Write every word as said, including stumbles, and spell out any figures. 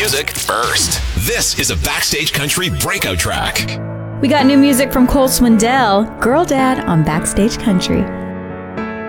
music first. This is a Backstage Country breakout track. We got new music from Cole Swindell, Girl Dad on Backstage Country.